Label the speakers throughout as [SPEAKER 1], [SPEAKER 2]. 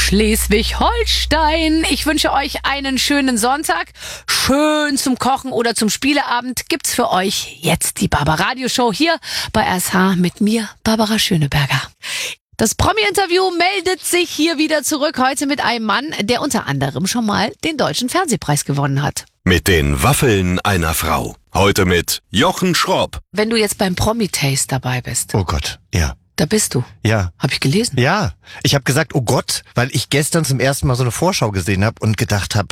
[SPEAKER 1] Schleswig-Holstein. Ich wünsche euch einen schönen Sonntag. Schön zum Kochen oder zum Spieleabend gibt's für euch jetzt die Barbaradio Show hier bei SH mit mir, Barbara Schöneberger. Das Promi-Interview meldet sich hier wieder zurück, heute mit einem Mann, der unter anderem schon mal den Deutschen Fernsehpreis gewonnen hat.
[SPEAKER 2] Mit den Waffeln einer Frau. Heute mit Jochen Schropp.
[SPEAKER 1] Wenn du jetzt beim Promi-Taste dabei bist.
[SPEAKER 3] Oh Gott, ja.
[SPEAKER 1] Da bist du.
[SPEAKER 3] Ja.
[SPEAKER 1] Hab ich gelesen.
[SPEAKER 3] Ja. Ich habe gesagt, oh Gott, weil ich gestern zum ersten Mal so eine Vorschau gesehen habe und gedacht habe,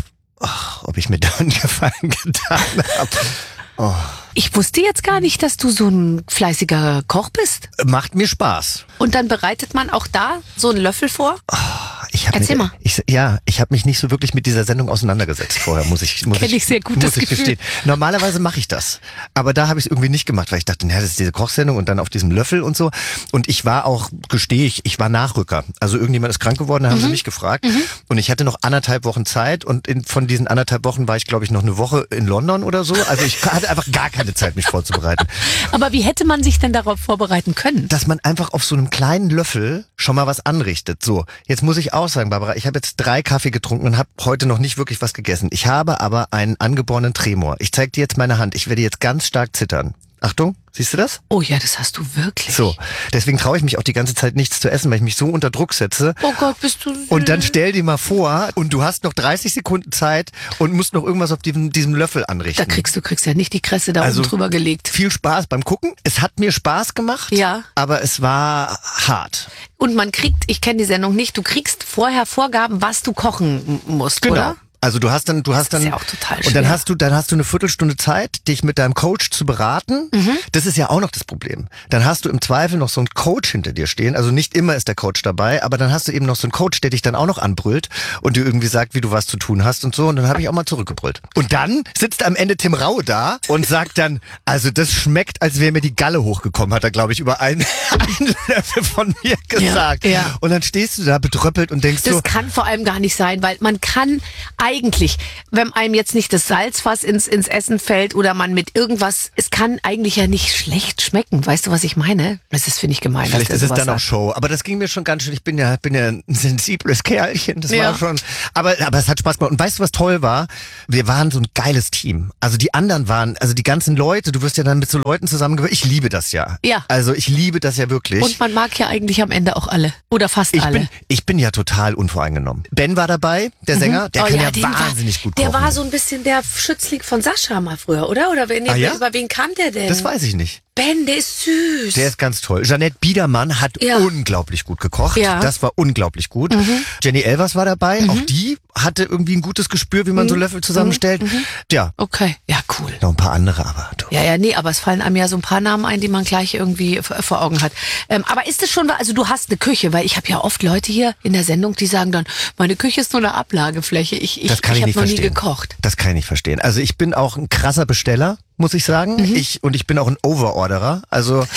[SPEAKER 3] ob ich mir da einen Gefallen getan habe. Oh.
[SPEAKER 1] Ich wusste jetzt gar nicht, dass du so ein fleißiger Koch bist.
[SPEAKER 3] Macht mir Spaß.
[SPEAKER 1] Und dann bereitet man auch da so einen Löffel vor? Erzähl mal.
[SPEAKER 3] Ich habe mich nicht so wirklich mit dieser Sendung auseinandergesetzt vorher, muss ich
[SPEAKER 1] sehr gut, das Gefühl.
[SPEAKER 3] gestehen. Normalerweise mache ich das, aber da habe ich es irgendwie nicht gemacht, weil ich dachte, das ist diese Kochsendung und dann auf diesem Löffel und so. Und ich war auch, ich war Nachrücker. Also irgendjemand ist krank geworden, da haben sie mich gefragt. Und ich hatte noch 1,5 Wochen Zeit und von diesen 1,5 Wochen war ich, glaube ich, noch eine Woche in London oder so. Also ich hatte einfach gar keine Zeit, mich vorzubereiten.
[SPEAKER 1] Aber wie hätte man sich denn darauf vorbereiten können?
[SPEAKER 3] Dass man einfach auf so einem kleinen Löffel schon mal was anrichtet. So, jetzt muss ich auch sagen, Barbara, ich habe jetzt 3 Kaffee getrunken und habe heute noch nicht wirklich was gegessen. Ich habe aber einen angeborenen Tremor. Ich zeige dir jetzt meine Hand. Ich werde jetzt ganz stark zittern. Achtung, siehst du das?
[SPEAKER 1] Oh ja, das hast du wirklich.
[SPEAKER 3] So, deswegen traue ich mich auch die ganze Zeit nichts zu essen, weil ich mich so unter Druck setze.
[SPEAKER 1] Oh Gott, bist du süß.
[SPEAKER 3] Und dann stell dir mal vor, und du hast noch 30 Sekunden Zeit und musst noch irgendwas auf diesem Löffel anrichten.
[SPEAKER 1] Du kriegst ja nicht die Kresse da oben drüber gelegt.
[SPEAKER 3] Viel Spaß beim Gucken. Es hat mir Spaß gemacht,
[SPEAKER 1] ja,
[SPEAKER 3] aber es war hart.
[SPEAKER 1] Und ich kenne die Sendung nicht, du kriegst vorher Vorgaben, was du kochen musst,
[SPEAKER 3] genau.
[SPEAKER 1] Oder?
[SPEAKER 3] Also du hast dann
[SPEAKER 1] das ist ja auch total schwer.
[SPEAKER 3] Und dann hast du eine Viertelstunde Zeit, dich mit deinem Coach zu beraten. Das ist ja auch noch das Problem. Dann hast du im Zweifel noch so einen Coach hinter dir stehen. Also nicht immer ist der Coach dabei, aber dann hast du eben noch so einen Coach, der dich dann auch noch anbrüllt und dir irgendwie sagt, wie du was zu tun hast und so. Und dann habe ich auch mal zurückgebrüllt. Und dann sitzt am Ende Tim Raue da und sagt dann, also das schmeckt, als wäre mir die Galle hochgekommen, hat er, glaube ich, über einen Löffel von mir gesagt.
[SPEAKER 1] Ja.
[SPEAKER 3] Und dann stehst du da betröppelt und denkst
[SPEAKER 1] das kann vor allem gar nicht sein, weil man kann eigentlich, wenn einem jetzt nicht das Salzfass ins Essen fällt oder man mit irgendwas, es kann eigentlich ja nicht schlecht schmecken. Weißt du, was ich meine? Das ist, finde ich, gemein.
[SPEAKER 3] Vielleicht ist es dann auch Show. Aber das ging mir schon ganz schön. Ich bin ja ein sensibles Kerlchen. Das war schon. Aber es hat Spaß gemacht. Und weißt du, was toll war? Wir waren so ein geiles Team. Also die anderen waren, also die ganzen Leute, du wirst ja dann mit so Leuten zusammengehört. Ich liebe das ja.
[SPEAKER 1] Ja.
[SPEAKER 3] Also ich liebe das ja wirklich.
[SPEAKER 1] Und man mag ja eigentlich am Ende auch alle. Oder fast alle.
[SPEAKER 3] Ich bin ja total unvoreingenommen. Ben war dabei, der Sänger. Der kann ja wahnsinnig gut kochen.
[SPEAKER 1] Der war so ein bisschen der Schützling von Sascha mal früher, oder? Oder über wen kam der denn?
[SPEAKER 3] Das weiß ich nicht.
[SPEAKER 1] Ben, der ist süß.
[SPEAKER 3] Der ist ganz toll. Jeanette Biedermann hat unglaublich gut gekocht.
[SPEAKER 1] Ja.
[SPEAKER 3] Das war unglaublich gut. Jenny Elvers war dabei. Auch die hatte irgendwie ein gutes Gespür, wie man so Löffel zusammenstellt. Ja.
[SPEAKER 1] Okay, ja, cool.
[SPEAKER 3] Noch ein paar andere, aber du.
[SPEAKER 1] Ja, nee, aber es fallen einem ja so ein paar Namen ein, die man gleich irgendwie vor Augen hat. Aber ist es schon, also du hast eine Küche, weil ich habe ja oft Leute hier in der Sendung, die sagen dann, meine Küche ist nur eine Ablagefläche. Ich habe noch nie gekocht.
[SPEAKER 3] Das kann ich nicht verstehen. Also ich bin auch ein krasser Besteller, muss ich sagen. Ich bin auch ein Overorderer. Also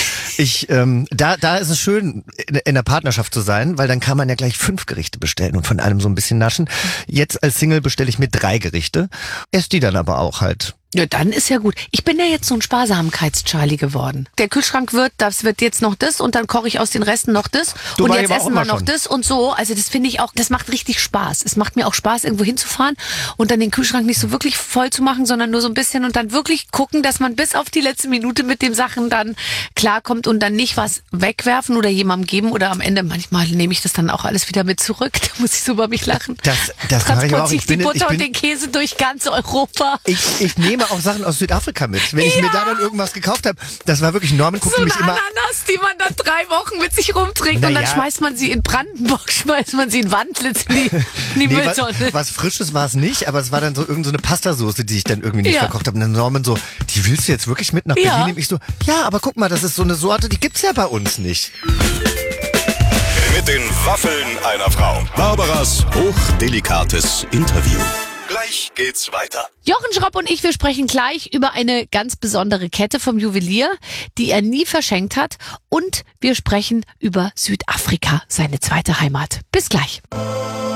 [SPEAKER 3] da ist es schön, in der Partnerschaft zu sein, weil dann kann man ja gleich 5 Gerichte bestellen und von allem so ein bisschen naschen. Jetzt als Single bestelle ich mir 3 Gerichte. Ess die dann aber auch halt.
[SPEAKER 1] Ja, dann ist ja gut. Ich bin ja jetzt so ein Sparsamkeits-Charlie geworden. Der Kühlschrank das wird jetzt noch das und dann koche ich aus den Resten noch das und jetzt essen wir noch das und so. Also das finde ich auch, das macht richtig Spaß. Es macht mir auch Spaß, irgendwo hinzufahren und dann den Kühlschrank nicht so wirklich voll zu machen, sondern nur so ein bisschen und dann wirklich gucken, dass man bis auf die letzte Minute mit den Sachen dann klarkommt und dann nicht was wegwerfen oder jemandem geben oder am Ende, manchmal nehme ich das dann auch alles wieder mit zurück. Da muss ich so über mich lachen.
[SPEAKER 3] Das mache ich auch.
[SPEAKER 1] Ich die Butter und den Käse durch ganz Europa.
[SPEAKER 3] Ich nehme auch Sachen aus Südafrika mit. Wenn ich mir da dann irgendwas gekauft habe, das war wirklich, Norman guckte mich immer...
[SPEAKER 1] Ananas, die man dann 3 Wochen mit sich rumträgt und dann schmeißt man sie in Brandenburg, in Wandlitz in die Mülltonne.
[SPEAKER 3] Was Frisches war es nicht, aber es war dann so irgend so eine Pastasoße, die ich dann irgendwie nicht verkocht habe. Und dann Norman so, die willst du jetzt wirklich mit nach Berlin? Und ich so, ja, aber guck mal, das ist so eine Sorte, die gibt's ja bei uns nicht.
[SPEAKER 2] Mit den Waffeln einer Frau. Barbaras hochdelikates Interview. Gleich geht's weiter.
[SPEAKER 1] Jochen Schropp und ich, wir sprechen gleich über eine ganz besondere Kette vom Juwelier, die er nie verschenkt hat. Und wir sprechen über Südafrika, seine zweite Heimat. Bis gleich.